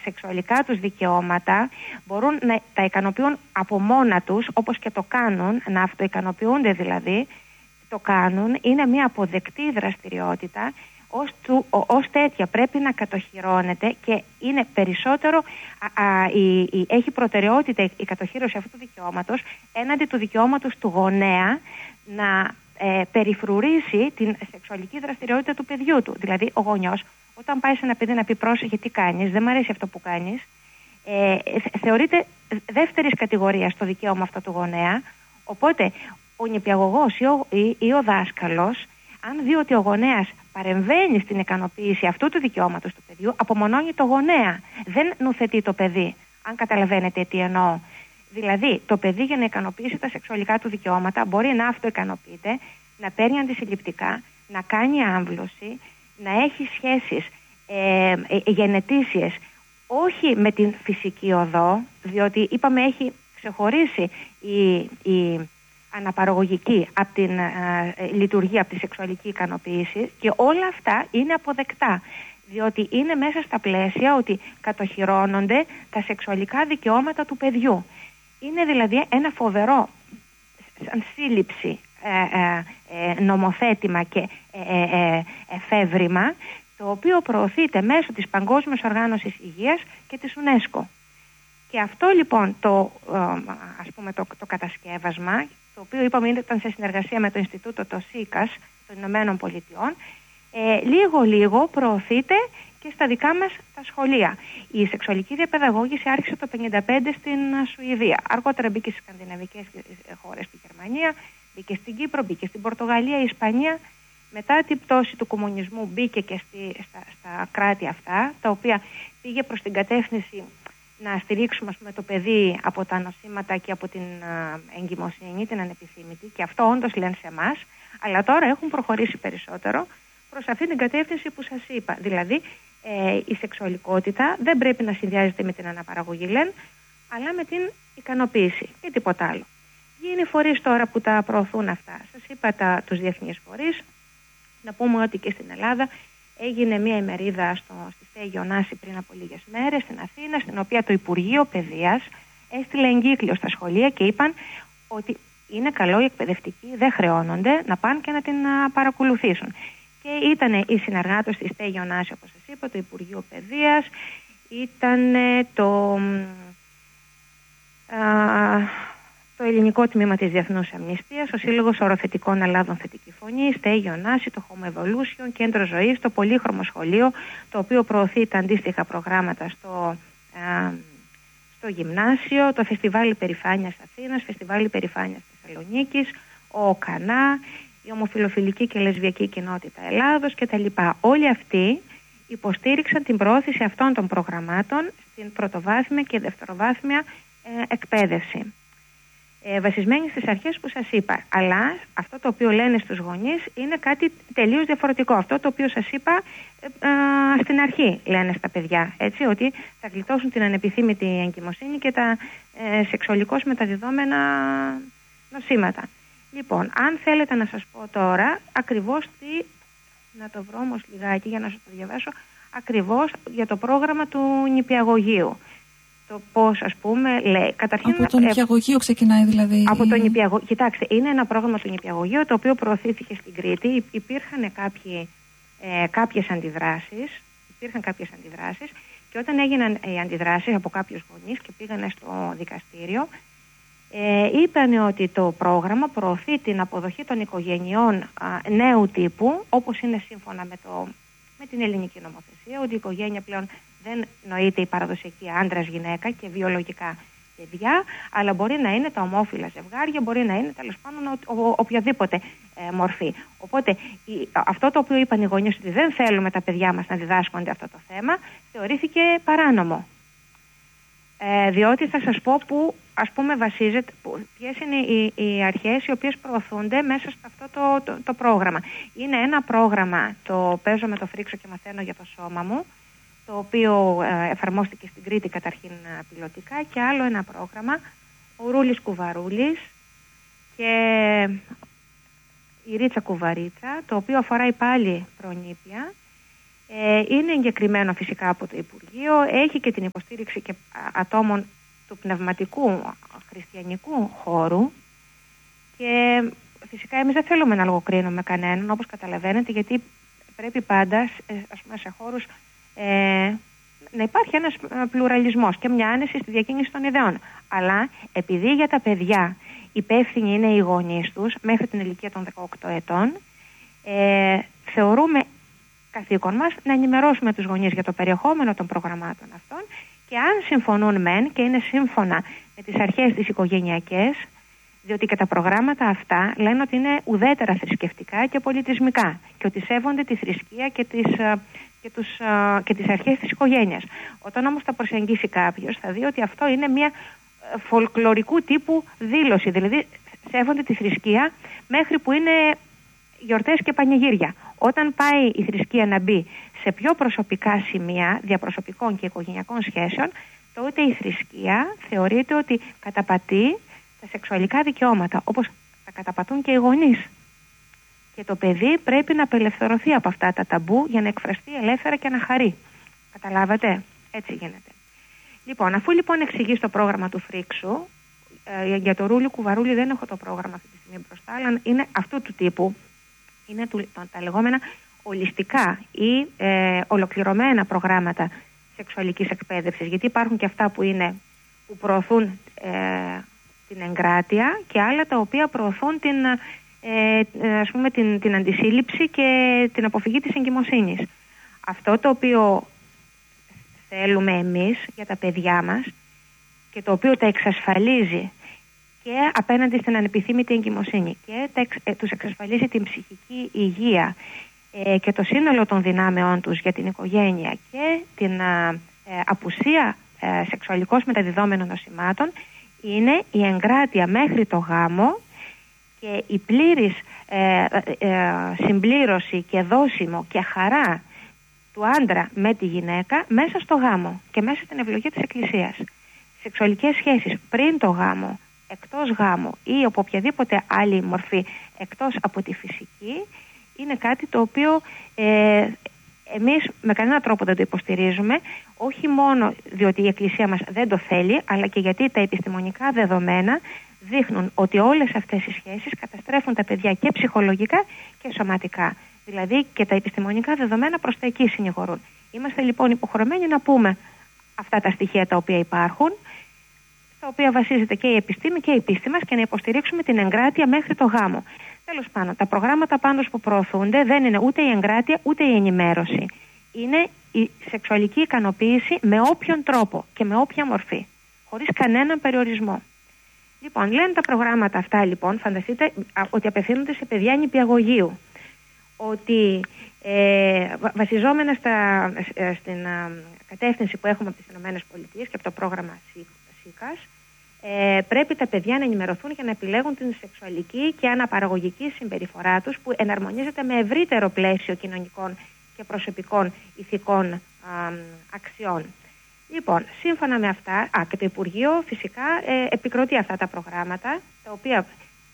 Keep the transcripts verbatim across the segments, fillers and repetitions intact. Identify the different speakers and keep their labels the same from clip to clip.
Speaker 1: σεξουαλικά τους δικαιώματα μπορούν να τα ικανοποιούν από μόνα τους, όπως και το κάνουν, να αυτοικανοποιούνται δηλαδή, το κάνουν, είναι μια αποδεκτή δραστηριότητα, ως, του, ως τέτοια πρέπει να κατοχυρώνεται και είναι περισσότερο, α, α, η, η, έχει προτεραιότητα η κατοχύρωση αυτού του δικαιώματος έναντι του δικαιώματος του γονέα να ε, περιφρουρήσει την σεξουαλική δραστηριότητα του παιδιού του. Δηλαδή ο γονιός όταν πάει σε ένα παιδί να πει πρόσεχε τι κάνεις, δεν μου αρέσει αυτό που κάνεις, ε, θεωρείται δεύτερης κατηγορίας στο δικαίωμα αυτό του γονέα, οπότε ο νηπιαγωγός ή ο, ή, ή ο δάσκαλος, αν δει ότι ο γονέας παρεμβαίνει στην ικανοποίηση αυτού του δικαιώματος του παιδιού, απομονώνει το γονέα. Δεν νουθετεί το παιδί, αν καταλαβαίνετε τι εννοώ. Δηλαδή, το παιδί για να ικανοποιήσει τα σεξουαλικά του δικαιώματα μπορεί να αυτοικανοποιείται, να παίρνει αντισυλληπτικά, να κάνει άμβλωση, να έχει σχέσεις ε, ε, γενετήσιες, όχι με την φυσική οδό, διότι είπαμε έχει ξεχωρίσει η, η αναπαραγωγική από την ε, ε, λειτουργία, από τη σεξουαλική ικανοποίηση, και όλα αυτά είναι αποδεκτά, διότι είναι μέσα στα πλαίσια ότι κατοχυρώνονται τα σεξουαλικά δικαιώματα του παιδιού. Είναι δηλαδή ένα φοβερό σαν σύλληψη ε, ε, ε, νομοθέτημα και ε, ε, ε, εφεύρημα, το οποίο προωθείται μέσω της Παγκόσμιας Οργάνωσης Υγείας και της UNESCO. Και αυτό λοιπόν το, ε, ας πούμε, το, το κατασκεύασμα, το οποίο είπαμε ήταν σε συνεργασία με το Ινστιτούτο το ΣΥΚΑΣ των Ηνωμένων Πολιτειών, ε, λίγο-λίγο προωθείται και στα δικά μας τα σχολεία. Η σεξουαλική διαπαιδαγώγηση άρχισε το χίλια εννιακόσια πενήντα πέντε στην Σουηδία. Αργότερα μπήκε στις σκανδιναβικές χώρες, στη Γερμανία, μπήκε στην Κύπρο, μπήκε στην Πορτογαλία, η Ισπανία. Μετά την πτώση του κομμουνισμού μπήκε και στη, στα, στα κράτη αυτά, τα οποία πήγε προς την κατεύθυνση να στηρίξουμε, ας πούμε, το παιδί από τα νοσήματα και από την α, εγκυμοσύνη, την ανεπιθύμητη, και αυτό όντως λένε σε εμάς, αλλά τώρα έχουν προχωρήσει περισσότερο προς αυτή την κατεύθυνση που σας είπα. Δηλαδή, ε, η σεξουαλικότητα δεν πρέπει να συνδυάζεται με την αναπαραγωγή, λένε, αλλά με την ικανοποίηση και τίποτα άλλο. Είναι φορείς τώρα που τα προωθούν αυτά. Σας είπα τα, τους διεθνείς φορείς. Να πούμε ότι και στην Ελλάδα έγινε μια ημερίδα στο, στη Στέγη Ωνάση πριν από λίγες μέρες στην Αθήνα, στην οποία το Υπουργείο Παιδείας έστειλε εγκύκλιο στα σχολεία και είπαν ότι είναι καλό οι εκπαιδευτικοί, δεν χρεώνονται, να πάνε και να την α, παρακολουθήσουν. Και ήταν οι συνεργάτες στη Στέγη Ωνάση, όπως σας είπα, το Υπουργείο Παιδείας, ήταν το... Α, το Ελληνικό Τμήμα της Διεθνούς Αμνηστίας, ο Σύλλογος Οροθετικών Ελλάδων Θετική Φωνή, Στέγη Ωνάση, το Home Evolution, Κέντρο Ζωής, το Πολύχρωμο Σχολείο, το οποίο προωθεί τα αντίστοιχα προγράμματα στο, α, στο γυμνάσιο, το Φεστιβάλ Υπερηφάνειας Αθήνας, Φεστιβάλ Υπερηφάνειας Θεσσαλονίκης, ο ΚΑΝΑ, η Ομοφιλοφιλική και Λεσβιακή Κοινότητα Ελλάδος κτλ. Όλοι αυτοί υποστήριξαν την προώθηση αυτών των προγραμμάτων στην πρωτοβάθμια και δευτεροβάθμια ε, εκπαίδευση. Ε, βασισμένη στις αρχές που σας είπα. Αλλά αυτό το οποίο λένε στους γονείς είναι κάτι τελείως διαφορετικό. Αυτό το οποίο σας είπα ε, ε, στην αρχή λένε στα παιδιά. Έτσι, ότι θα γλιτώσουν την ανεπιθύμητη εγκυμοσύνη και τα ε, σεξουαλικώς μεταδιδόμενα νοσήματα. Λοιπόν, αν θέλετε να σας πω τώρα ακριβώς τι, να το βρω όμως λιγάκι για να σας το διαβάσω, ακριβώς για το πρόγραμμα του νηπιαγωγείου. Το πώς, ας πούμε, λέει. Καταρχήν,
Speaker 2: από το νηπιαγωγείο ξεκινάει δηλαδή.
Speaker 1: Από το νηπιαγωγείο. Κοιτάξτε, είναι ένα πρόγραμμα του νηπιαγωγείου το οποίο προωθήθηκε στην Κρήτη. Υπήρχαν κάποιοι, ε, κάποιες αντιδράσεις. Υπήρχαν κάποιες αντιδράσεις και όταν έγιναν οι αντιδράσεις από κάποιους γονείς και πήγανε στο δικαστήριο, ε, είπαν ότι το πρόγραμμα προωθεί την αποδοχή των οικογενειών α, νέου τύπου, όπως είναι σύμφωνα με, το, με την ελληνική νομοθεσία, ότι η οικογένεια πλέον δεν νοείται η παραδοσιακή άντρας-γυναίκα και βιολογικά παιδιά, αλλά μπορεί να είναι τα ομόφυλα ζευγάρια, μπορεί να είναι τέλος πάντων ο, ο, οποιαδήποτε ε, μορφή. Οπότε η, αυτό το οποίο είπαν οι γονείς ότι δεν θέλουμε τα παιδιά μας να διδάσκονται αυτό το θέμα, θεωρήθηκε παράνομο. Ε, διότι θα σας πω που, ας πούμε, βασίζεται, ποιες είναι οι, οι αρχές οι οποίες προωθούνται μέσα σε αυτό το, το, το πρόγραμμα. Είναι ένα πρόγραμμα, το παίζω με το φρίξο και μαθαίνω για το σώμα μου, το οποίο ε, εφαρμόστηκε στην Κρήτη καταρχήν πιλωτικά, και άλλο ένα πρόγραμμα, ο Ρούλης Κουβαρούλης και η Ρίτσα Κουβαρίτσα, το οποίο αφορά πάλι προνήπια, Ε, είναι εγκεκριμένο φυσικά από το Υπουργείο, έχει και την υποστήριξη και ατόμων του πνευματικού χριστιανικού χώρου και φυσικά εμείς δεν θέλουμε να λογοκρίνουμε κανέναν, όπως καταλαβαίνετε, γιατί πρέπει πάντα ας πούμε, σε χώρους ε, να υπάρχει ένας πλουραλισμός και μια άνεση στη διακίνηση των ιδεών. Αλλά επειδή για τα παιδιά υπεύθυνοι είναι οι γονείς τους μέχρι την ηλικία των δεκαοκτώ ετών, ε, θεωρούμε καθήκον μας να ενημερώσουμε τους γονείς για το περιεχόμενο των προγραμμάτων αυτών και αν συμφωνούν μεν και είναι σύμφωνα με τις αρχές τις οικογενειακές, διότι και τα προγράμματα αυτά λένε ότι είναι ουδέτερα θρησκευτικά και πολιτισμικά και ότι σέβονται τη θρησκεία και τις, και τους, και τις αρχές της οικογένειας. Όταν όμως τα προσεγγίσει κάποιος θα δει ότι αυτό είναι μια φολκλωρικού τύπου δήλωση, δηλαδή σέβονται τη θρησκεία μέχρι που είναι γιορτές και πανηγύρια. Όταν πάει η θρησκεία να μπει σε πιο προσωπικά σημεία διαπροσωπικών και οικογενειακών σχέσεων, τότε η θρησκεία θεωρείται ότι καταπατεί τα σεξουαλικά δικαιώματα, όπως τα καταπατούν και οι γονείς. Και το παιδί πρέπει να απελευθερωθεί από αυτά τα ταμπού για να εκφραστεί ελεύθερα και να χαρεί. Καταλάβατε? Έτσι γίνεται. Λοιπόν, αφού λοιπόν εξηγείς το πρόγραμμα του Φρίξου, ε, για το Ρούλι Κουβαρούλη δεν έχω το πρόγραμμα αυτή τη στιγμή μπροστά, αλλά είναι αυτού του τύπου. Είναι του, το, τα λεγόμενα ολιστικά ή ε, ολοκληρωμένα προγράμματα σεξουαλικής εκπαίδευσης, γιατί υπάρχουν και αυτά που, είναι, που προωθούν ε, την εγκράτεια και άλλα τα οποία προωθούν την, ε, ας πούμε, την, την αντισύλληψη και την αποφυγή της εγκυμοσύνης. Αυτό το οποίο θέλουμε εμείς για τα παιδιά μας και το οποίο τα εξασφαλίζει και απέναντι στην ανεπιθύμητη εγκυμοσύνη και τα, ε, τους εξασφαλίζει την ψυχική υγεία ε, και το σύνολο των δυνάμεών τους για την οικογένεια και την ε, απουσία ε, σεξουαλικώς μεταδιδόμενων νοσημάτων είναι η εγκράτεια μέχρι το γάμο και η πλήρης ε, ε, συμπλήρωση και δώσιμο και χαρά του άντρα με τη γυναίκα μέσα στο γάμο και μέσα στην ευλογία της Εκκλησίας. Σεξουαλικές σχέσεις πριν το γάμο, εκτός γάμου ή από οποιαδήποτε άλλη μορφή εκτός από τη φυσική είναι κάτι το οποίο ε, εμείς με κανένα τρόπο δεν το υποστηρίζουμε, όχι μόνο διότι η Εκκλησία μας δεν το θέλει, αλλά και γιατί τα επιστημονικά δεδομένα δείχνουν ότι όλες αυτές οι σχέσεις καταστρέφουν τα παιδιά και ψυχολογικά και σωματικά. Δηλαδή και τα επιστημονικά δεδομένα προς τα εκεί συνηγορούν. Είμαστε λοιπόν υποχρεωμένοι να πούμε αυτά τα στοιχεία τα οποία υπάρχουν, στα οποία βασίζεται και η επιστήμη και η πίστη μας και να υποστηρίξουμε την εγκράτεια μέχρι το γάμο. Τέλος πάντων, τα προγράμματα πάντως που προωθούνται δεν είναι ούτε η εγκράτεια ούτε η ενημέρωση. Είναι η σεξουαλική ικανοποίηση με όποιον τρόπο και με όποια μορφή, χωρίς κανέναν περιορισμό. Λοιπόν, λένε τα προγράμματα αυτά λοιπόν, φανταστείτε ότι απευθύνονται σε παιδιά νηπιαγωγείου. Ότι ε, βασιζόμενα στα, ε, στην ε, κατεύθυνση που έχουμε από τις ΗΠΑ και από το πρόγραμμα ΣΥΚΑΣ, ε, πρέπει τα παιδιά να ενημερωθούν για να επιλέγουν την σεξουαλική και αναπαραγωγική συμπεριφορά τους που εναρμονίζεται με ευρύτερο πλαίσιο κοινωνικών και προσωπικών ηθικών α, αξιών. Λοιπόν, σύμφωνα με αυτά, α, και το Υπουργείο φυσικά ε, επικροτεί αυτά τα προγράμματα, τα οποία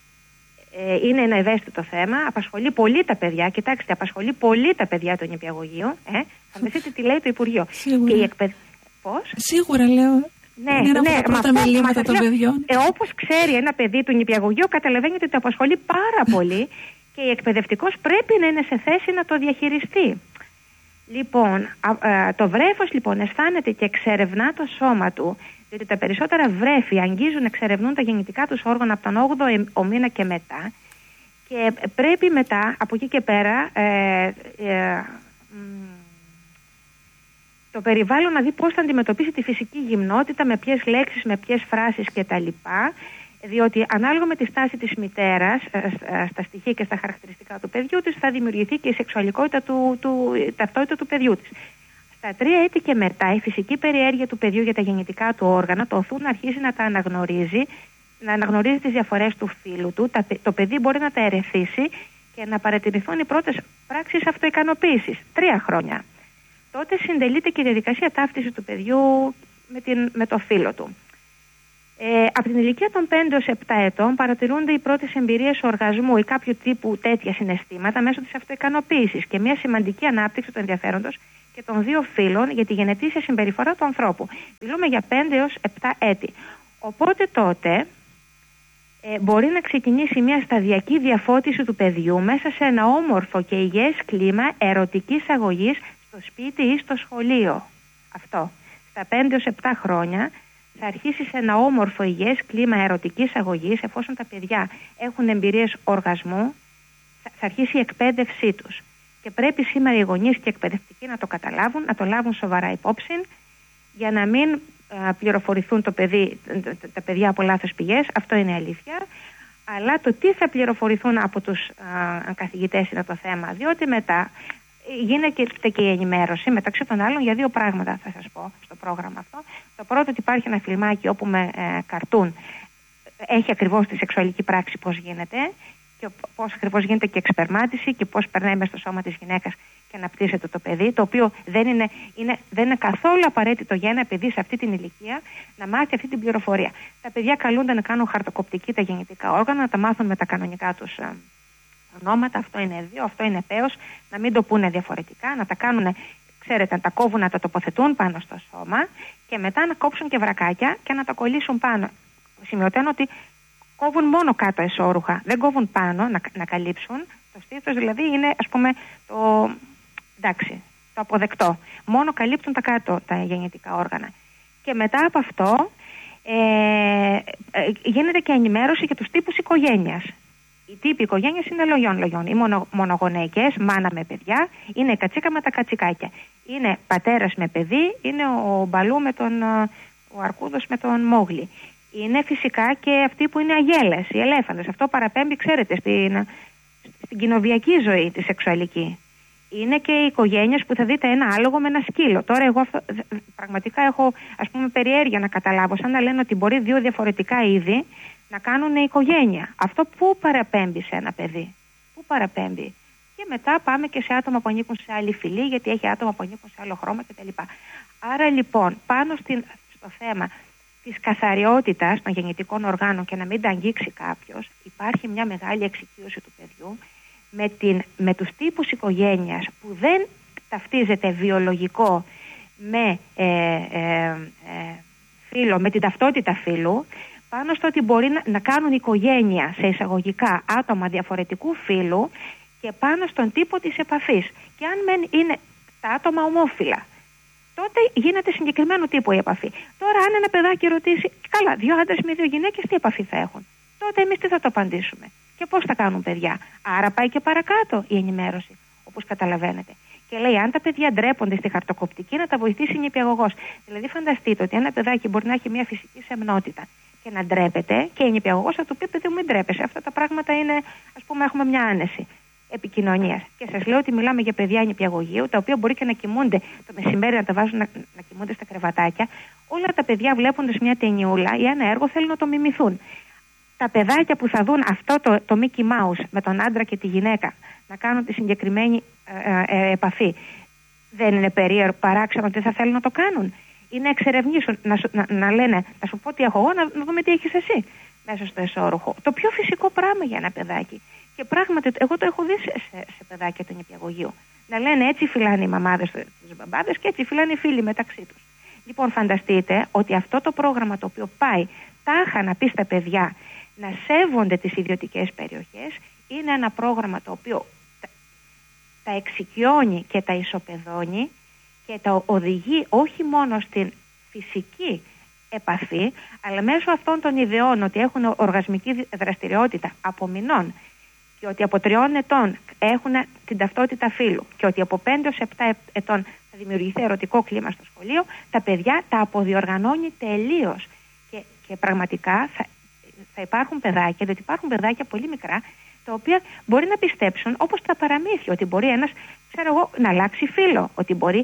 Speaker 1: ε, είναι ένα ευαίσθητο θέμα, απασχολεί πολύ τα παιδιά, κοιτάξτε, απασχολεί πολύ τα παιδιά των νηπιαγωγείων, ε, φανταστείτε τι λέει το Υπουργείο.
Speaker 2: Σίγουρα.
Speaker 1: Και η εκπαιδ... Πώς?
Speaker 2: Σίγουρα λέω.
Speaker 1: Ναι,
Speaker 2: είναι ένα
Speaker 1: ναι,
Speaker 2: από τα πρώτα μελήματα των παιδιών.
Speaker 1: Ε, όπως ξέρει ένα παιδί του νηπιαγωγείου, καταλαβαίνει ότι το απασχολεί πάρα πολύ και η εκπαιδευτικός πρέπει να είναι σε θέση να το διαχειριστεί. Λοιπόν, α, α, το βρέφος λοιπόν αισθάνεται και εξερευνά το σώμα του, διότι τα περισσότερα βρέφη αγγίζουν, εξερευνούν τα γεννητικά τους όργανα από τον όγδοο μήνα και μετά και πρέπει μετά, από εκεί και πέρα, ε, ε, το περιβάλλον να δει πώς θα αντιμετωπίσει τη φυσική γυμνότητα, με ποιες λέξεις, με ποιες φράσεις κτλ. Διότι ανάλογα με τη στάση της μητέρας, στα στοιχεία και στα χαρακτηριστικά του παιδιού της, θα δημιουργηθεί και η σεξουαλικότητα του, του, η ταυτότητα του παιδιού της. Στα τρία έτη και μετά, η φυσική περιέργεια του παιδιού για τα γεννητικά του όργανα το οθούν να αρχίσει να τα αναγνωρίζει, να αναγνωρίζει τις διαφορές του φύλου του. Τα, το παιδί μπορεί να τα ερεθίσει και να παρατηρηθούν οι πρώτες πράξεις αυτοικανοποίησης. Τρία χρόνια. Τότε συντελείται και η διαδικασία ταύτισης του παιδιού με, την, με το φύλο του. Ε, από την ηλικία των πέντε έως επτά ετών παρατηρούνται οι πρώτες εμπειρίες οργασμού ή κάποιου τύπου τέτοια συναισθήματα μέσω της αυτοικανοποίησης και μια σημαντική ανάπτυξη του ενδιαφέροντος και των δύο φύλων για τη γενετήσια συμπεριφορά του ανθρώπου. Μιλούμε για πέντε έως επτά έτη. Οπότε τότε ε, μπορεί να ξεκινήσει μια σταδιακή διαφώτιση του παιδιού μέσα σε ένα όμορφο και υγιές κλίμα ερωτικής αγωγής στο σπίτι ή στο σχολείο. Αυτό. Στα πέντε έως επτά χρόνια θα αρχίσει σε ένα όμορφο υγιές κλίμα ερωτικής αγωγής, εφόσον τα παιδιά έχουν εμπειρίες οργασμού, θα αρχίσει η εκπαίδευσή τους. Και πρέπει σήμερα οι γονείς και οι εκπαιδευτικοί να το καταλάβουν, να το λάβουν σοβαρά υπόψη, για να μην α, πληροφορηθούν το παιδί, τα παιδιά από λάθος πηγές. Αυτό είναι αλήθεια. Αλλά το τι θα πληροφορηθούν από τους α, καθηγητές είναι το θέμα, διότι μετά γίνεται και η ενημέρωση μεταξύ των άλλων για δύο πράγματα, θα σας πω, στο πρόγραμμα αυτό. Το πρώτο, ότι υπάρχει ένα φιλμάκι όπου με ε, καρτούν έχει ακριβώς τη σεξουαλική πράξη πώς γίνεται και πώς ακριβώς γίνεται και εξπερμάτιση και πώς περνάει μέσα στο σώμα της γυναίκας και αναπτύσσεται το παιδί, το οποίο δεν είναι, είναι, δεν είναι καθόλου απαραίτητο για ένα παιδί σε αυτή την ηλικία να μάθει αυτή την πληροφορία. Τα παιδιά καλούνται να κάνουν χαρτοκοπτική τα γεννητικά όργανα, να τα μάθουν με τα κανονικά τους ε, ονόματα, αυτό είναι δύο, αυτό είναι πέος, να μην το πούνε διαφορετικά, να τα κάνουν, ξέρετε, να τα κόβουν, να τα τοποθετούν πάνω στο σώμα και μετά να κόψουν και βρακάκια και να τα κολλήσουν πάνω. Σημειωτένω ότι κόβουν μόνο κάτω εσώρουχα, δεν κόβουν πάνω να, να καλύψουν. Το στήθος δηλαδή είναι, ας πούμε, το, εντάξει, το αποδεκτό. Μόνο καλύπτουν τα κάτω τα γεννητικά όργανα. Και μετά από αυτό ε, ε, γίνεται και ενημέρωση για τους τύπους οικογένειας. Οι τύποι οικογένειας είναι λογιών-λογιών. Οι μονο, μονογονεϊκές, μάνα με παιδιά, είναι η κατσίκα με τα κατσικάκια. Είναι πατέρας με παιδί, είναι ο Μπαλού με τον, ο Αρκούδος με τον Μόγλη. Είναι φυσικά και αυτοί που είναι αγέλες, οι ελέφαντες. Αυτό παραπέμπει, ξέρετε, στην, στην κοινοβιακή ζωή τη σεξουαλική. Είναι και οι οικογένειες που θα δείτε ένα άλογο με ένα σκύλο. Τώρα εγώ αυτό, πραγματικά έχω, ας πούμε, περιέργεια να καταλάβω, σαν να λένε ότι μπορεί δύο διαφορετικά είδη να κάνουν οικογένεια. Αυτό πού παραπέμπει σε ένα παιδί, πού παραπέμπει. Και μετά πάμε και σε άτομα που ανήκουν σε άλλη φυλή, γιατί έχει άτομα που ανήκουν σε άλλο χρώμα κτλ. Άρα λοιπόν, πάνω στην, στο θέμα της καθαριότητας των γεννητικών οργάνων και να μην τα αγγίξει κάποιος, υπάρχει μια μεγάλη εξοικείωση του παιδιού με, την, με τους τύπους οικογένειας που δεν ταυτίζεται βιολογικό με, ε, ε, ε, φύλο, με την ταυτότητα φύλου, πάνω στο ότι μπορεί να, να κάνουν οικογένεια σε εισαγωγικά άτομα διαφορετικού φύλου και πάνω στον τύπο της επαφής. Και αν μεν είναι τα άτομα ομόφυλα, τότε γίνεται συγκεκριμένο τύπο η επαφή. Τώρα, αν ένα παιδάκι ρωτήσει, καλά, δύο άντρες με δύο γυναίκες, τι επαφή θα έχουν, τότε εμείς τι θα το απαντήσουμε και πώς θα κάνουν παιδιά. Άρα πάει και παρακάτω η ενημέρωση, όπως καταλαβαίνετε. Και λέει, αν τα παιδιά ντρέπονται στη χαρτοκοπτική, να τα βοηθήσει η νηπιαγωγός. Δηλαδή, φανταστείτε ότι ένα παιδάκι μπορεί να έχει μια φυσική σεμνότητα και να ντρέπεται, και η νηπιαγωγός θα του πει: παιδί μου, μην ντρέπεσαι. Αυτά τα πράγματα είναι, ας πούμε, έχουμε μια άνεση επικοινωνίας. Και σας λέω ότι μιλάμε για παιδιά νηπιαγωγείου, τα οποία μπορεί και να κοιμούνται το μεσημέρι, να τα βάζουν να, να κοιμούνται στα κρεβατάκια. Όλα τα παιδιά, βλέποντας μια ταινιούλα ή ένα έργο, θέλουν να το μιμηθούν. Τα παιδάκια που θα δουν αυτό το, το Mickey Mouse με τον άντρα και τη γυναίκα να κάνουν τη συγκεκριμένη ε, ε, επαφή, δεν είναι περίεργο, παράξενο ότι θα θέλουν να το κάνουν? Ή να εξερευνήσουν, να, να, να λένε, να σου πω τι έχω εγώ, να, να δούμε τι έχεις εσύ μέσα στο εσώρουχο. Το πιο φυσικό πράγμα για ένα παιδάκι. Και πράγματι, εγώ το έχω δει σε, σε, σε παιδάκια του νηπιαγωγείου. Να λένε έτσι φυλάνε οι μαμάδες τους μπαμπάδες και έτσι φυλάνε οι φίλοι μεταξύ τους. Λοιπόν, φανταστείτε ότι αυτό το πρόγραμμα το οποίο πάει τάχα να πει στα παιδιά να σέβονται τις ιδιωτικές περιοχές, είναι ένα πρόγραμμα το οποίο τα, τα εξοικειώνει και τα ισοπεδώνει και τα οδηγεί όχι μόνο στην φυσική επαφή, αλλά μέσω αυτών των ιδεών ότι έχουν οργασμική δραστηριότητα από μηνών και ότι από τριών ετών έχουν την ταυτότητα φύλου και ότι από πέντε έως επτά ετών θα δημιουργηθεί ερωτικό κλίμα στο σχολείο, τα παιδιά τα αποδιοργανώνει τελείως. Και, και πραγματικά θα, θα υπάρχουν παιδάκια, διότι υπάρχουν παιδάκια πολύ μικρά, τα οποία μπορεί να πιστέψουν, όπως τα παραμύθια, ότι μπορεί ένας, ξέρω εγώ, να αλλάξει φύλο, ότι μπορεί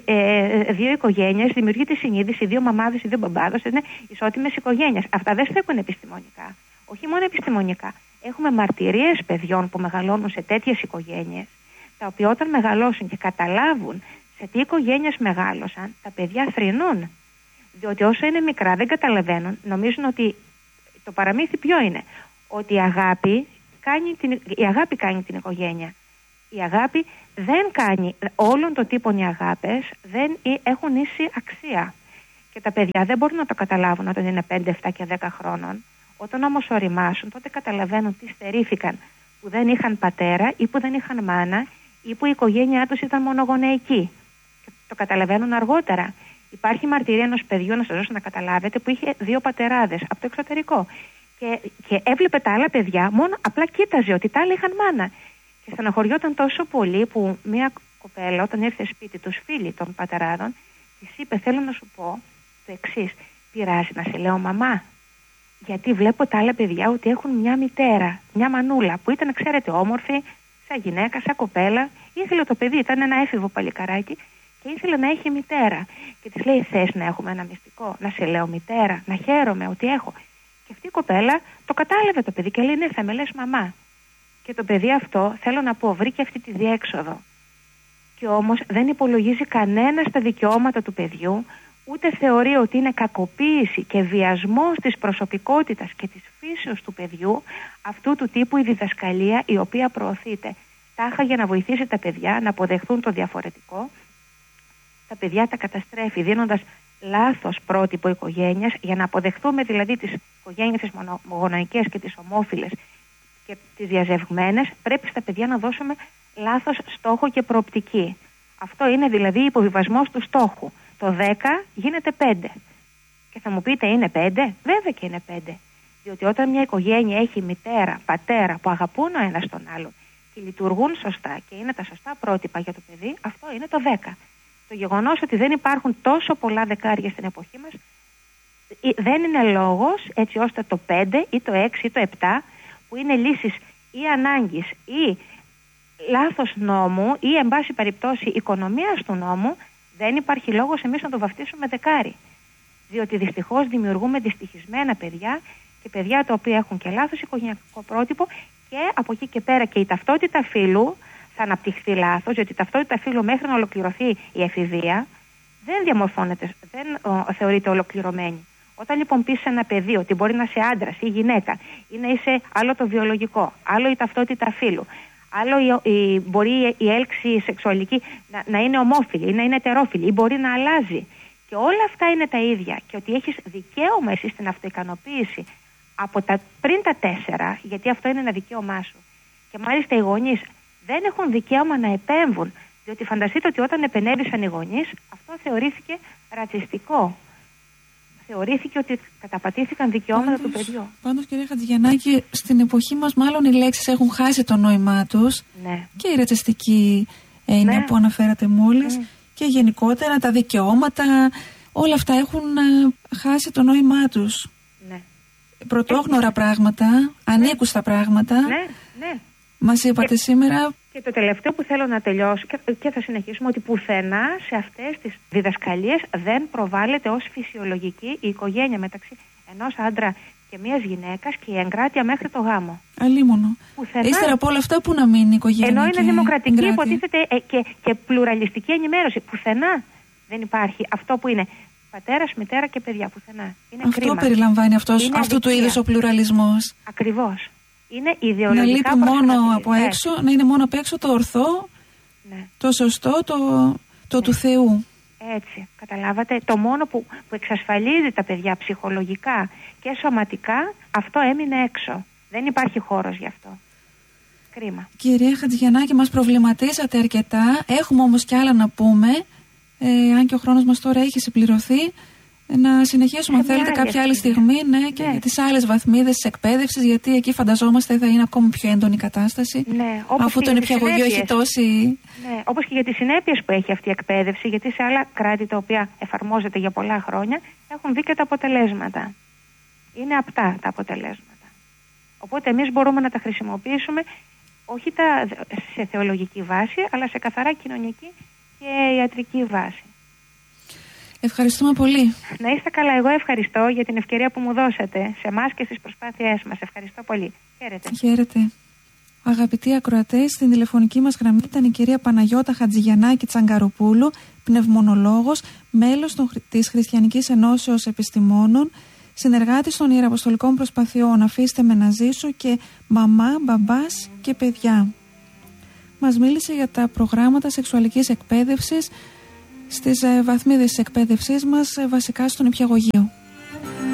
Speaker 1: ε, δύο οικογένειες, δημιουργείται συνείδηση, δύο μαμάδες ή δύο μπαμπάδες, είναι ισότιμες οικογένειες. Αυτά δεν στέκουν επιστημονικά. Όχι μόνο επιστημονικά. Έχουμε μαρτυρίες παιδιών που μεγαλώνουν σε τέτοιες οικογένειες, τα οποία όταν μεγαλώσουν και καταλάβουν σε τι οικογένειες μεγάλωσαν, τα παιδιά θρηνούν. Διότι όσο είναι μικρά δεν καταλαβαίνουν, νομίζουν ότι το παραμύθι ποιο είναι? Ότι η αγάπη κάνει την, η αγάπη κάνει την οικογένεια. Η αγάπη δεν κάνει, όλων των τύπων οι αγάπες δεν έχουν ίση αξία. Και τα παιδιά δεν μπορούν να το καταλάβουν όταν είναι πέντε, επτά και δέκα χρόνων. Όταν όμως οριμάσουν, τότε καταλαβαίνουν τι στερήθηκαν που δεν είχαν πατέρα ή που δεν είχαν μάνα ή που η οικογένειά τους ήταν μονογονεϊκή. Και το καταλαβαίνουν αργότερα. Υπάρχει μαρτυρία ενός παιδιού, να σας δώσω να καταλάβετε, που είχε δύο πατεράδες από το εξωτερικό. Και, και έβλεπε τα άλλα παιδιά, μόνο απλά κοίταζε ότι τα άλλα είχαν μάνα. Και στεναχωριόταν τόσο πολύ που μια κοπέλα, όταν ήρθε σπίτι τους, φίλοι των πατεράδων, της είπε: θέλω να σου πω το εξής. Πειράζει να σε λέω μαμά? Γιατί βλέπω τα άλλα παιδιά ότι έχουν μια μητέρα, μια μανούλα, που ήταν, ξέρετε, όμορφη, σαν γυναίκα, σαν κοπέλα. Ήθελε το παιδί, ήταν ένα έφηβο παλικαράκι και ήθελε να έχει μητέρα. Και της λέει: θες να έχουμε ένα μυστικό? Να σε λέω μητέρα, να χαίρομαι ότι έχω. Και αυτή η κοπέλα το κατάλαβε το παιδί και λέει: ναι, θα με λες μαμά. Και το παιδί αυτό, θέλω να πω, βρήκε αυτή τη διέξοδο. Και όμως δεν υπολογίζει κανένα στα δικαιώματα του παιδιού, ούτε θεωρεί ότι είναι κακοποίηση και βιασμός της προσωπικότητας και της φύσεως του παιδιού αυτού του τύπου η διδασκαλία, η οποία προωθείται τάχα για να βοηθήσει τα παιδιά να αποδεχθούν το διαφορετικό. Τα παιδιά τα καταστρέφει δίνοντας λάθος πρότυπο οικογένειας, για να αποδεχθούμε δηλαδή τις οικογένειες τις μονογονεϊκές και τις ομόφυλες και τις διαζευγμένες. Πρέπει στα παιδιά να δώσουμε λάθος στόχο και προοπτική. Αυτό είναι δηλαδή υποβιβασμός του στόχου. Το δέκα γίνεται πέντε. Και θα μου πείτε, είναι πέντε? Βέβαια και είναι πέντε. Διότι όταν μια οικογένεια έχει μητέρα, πατέρα που αγαπούν ο ένας τον άλλον και λειτουργούν σωστά και είναι τα σωστά πρότυπα για το παιδί, αυτό είναι το δέκα. Το γεγονός ότι δεν υπάρχουν τόσο πολλά δεκάρια στην εποχή μας δεν είναι λόγος έτσι ώστε το πέντε ή το έξι ή το επτά, που είναι λύσεις ή ανάγκης ή λάθος νόμου ή εν πάση περιπτώσει οικονομίας του νόμου, δεν υπάρχει λόγος εμείς να το βαφτίσουμε δεκάρι. Διότι δυστυχώς δημιουργούμε δυστυχισμένα παιδιά και παιδιά τα οποία έχουν και λάθος οικογενειακό πρότυπο, και από εκεί και πέρα και η ταυτότητα φύλου θα αναπτυχθεί λάθος, διότι η ταυτότητα φύλου μέχρι να ολοκληρωθεί η εφηβεία δεν διαμορφώνεται, δεν ο, θεωρείται ολοκληρωμένη. Όταν λοιπόν πεις σε ένα παιδί ότι μπορεί να είσαι άντρας ή γυναίκα ή να είσαι άλλο το βιολογικό, άλλο η ταυτότητα φύλου, άλλο η, η, μπορεί η έλξη σεξουαλική να, να είναι ομόφυλη ή να είναι ετερόφυλη ή μπορεί να αλλάζει, και όλα αυτά είναι τα ίδια, και ότι έχεις δικαίωμα εσύ στην αυτοικανοποίηση από τα, πριν τα τέσσερα, γιατί αυτό είναι ένα δικαίωμά σου. Και μάλιστα οι γονείς δεν έχουν δικαίωμα να επέμβουν, διότι φανταστείτε ότι όταν επενέβησαν οι γονείς, αυτό θεωρήθηκε ρατσιστικό. Θεωρήθηκε ότι καταπατήθηκαν δικαιώματα πάντως, του παιδιού.
Speaker 2: Πάντως, κυρία Χατζηγιαννάκη, στην εποχή μας μάλλον οι λέξεις έχουν χάσει το νόημά τους, ναι. Και η ρατσιστική έννοια, ναι, που αναφέρατε μόλις, ναι, και γενικότερα τα δικαιώματα, όλα αυτά έχουν α, χάσει το νόημά τους. Ναι. Πρωτόγνωρα πράγματα, ανήκουστα, ναι, πράγματα. Ναι, ναι. Μας είπατε και σήμερα.
Speaker 1: Και το τελευταίο που θέλω να τελειώσω και θα συνεχίσουμε, ότι πουθενά σε αυτές τις διδασκαλίες δεν προβάλλεται ως φυσιολογική η οικογένεια μεταξύ ενός άντρα και μιας γυναίκας και η εγκράτεια μέχρι το γάμο.
Speaker 2: Αλίμονο. Πουθενά. Ύστερα από όλα αυτά που να μείνει η οικογένεια.
Speaker 1: Ενώ είναι δημοκρατική, εγκράτεια, υποτίθεται, ε, και, και πλουραλιστική ενημέρωση. Πουθενά δεν υπάρχει αυτό που είναι πατέρας, μητέρα και παιδιά. Πουθενά. Είναι
Speaker 2: αυτό
Speaker 1: κρίμα.
Speaker 2: περιλαμβάνει αυτός, αυτού του είδους ο πλουραλισμός.
Speaker 1: Ακριβώς. Είναι ιδεολογικά.
Speaker 2: Να λείπει μόνο από έξω, να είναι μόνο απ' έξω το ορθό, ναι, το σωστό, το, το ναι, του Θεού.
Speaker 1: Έτσι, καταλάβατε. Το μόνο που, που εξασφαλίζει τα παιδιά ψυχολογικά και σωματικά, αυτό έμεινε έξω. Δεν υπάρχει χώρος γι' αυτό. Κρίμα.
Speaker 2: Κυρία Χατζηγιαννάκη, μας προβληματίσατε αρκετά. Έχουμε όμως κι άλλα να πούμε, ε, αν και ο χρόνος μας τώρα έχει συμπληρωθεί. Να συνεχίσουμε, αν θέλετε, κάποια άλλη στιγμή, ναι, και ναι, για τις άλλες βαθμίδες της εκπαίδευσης, γιατί εκεί φανταζόμαστε θα είναι ακόμη πιο έντονη η κατάσταση. Ναι, αφού το νηπιαγωγείο έχει τόση.
Speaker 1: Ναι, όπως και για τις συνέπειες που έχει αυτή η εκπαίδευση, γιατί σε άλλα κράτη τα οποία εφαρμόζεται για πολλά χρόνια έχουν δει και τα αποτελέσματα. Είναι απτά τα αποτελέσματα. Οπότε εμείς μπορούμε να τα χρησιμοποιήσουμε όχι τα, σε θεολογική βάση, αλλά σε καθαρά κοινωνική και ιατρική βάση.
Speaker 2: Ευχαριστούμε πολύ.
Speaker 1: Να είστε καλά. Εγώ ευχαριστώ για την ευκαιρία που μου δώσατε σε εμάς και στις προσπάθειές μας. Ευχαριστώ πολύ. Χαίρετε.
Speaker 2: Χαίρετε. Αγαπητοί ακροατές, στην τηλεφωνική μας γραμμή ήταν η κυρία Παναγιώτα Χατζηγιαννάκη Τσαγκαροπούλου, πνευμονολόγος, μέλος των, της Χριστιανικής Ενώσεως Επιστημόνων, συνεργάτης των Ιεραποστολικών Προσπαθειών «Αφήστε με να ζήσω» και «Μαμά, μπαμπάς και παιδιά». Μας μίλησε για τα προγράμματα σεξουαλικής εκπαίδευσης στις βαθμίδες της εκπαίδευσής μας, βασικά στο νηπιαγωγείο.